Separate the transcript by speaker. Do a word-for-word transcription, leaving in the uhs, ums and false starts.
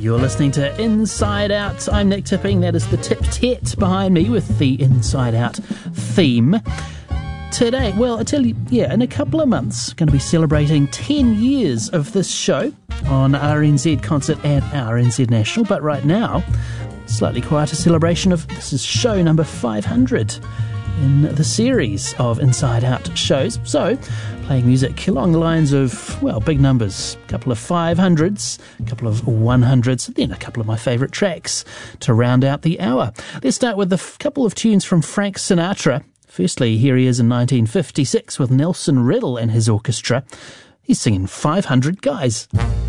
Speaker 1: You're listening to Inside Out. I'm Nick Tipping. That is the tip-tet behind me with the Inside Out theme. Today, well, I tell you, yeah, in a couple of months, going to be celebrating ten years of this show on R N Z Concert and R N Z National. But right now, slightly quieter celebration of, this is show number five hundred in the series of Inside Out shows. So, playing music along the lines of, well, big numbers, a couple of five hundreds, a couple of one hundreds, then a couple of my favourite tracks to round out the hour. Let's start with a f- couple of tunes from Frank Sinatra. Firstly, here he is in nineteen fifty-six with Nelson Riddle and his orchestra. He's singing five hundred Guys.